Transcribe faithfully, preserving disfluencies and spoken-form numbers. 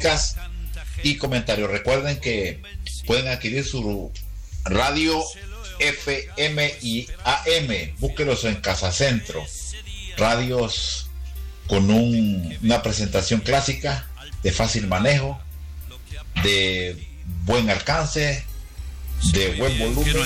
y comentarios. Recuerden que pueden adquirir su radio F M y A M, búsquelos en Casa Centro, radios con un, una presentación clásica, de fácil manejo, de buen alcance, de buen volumen.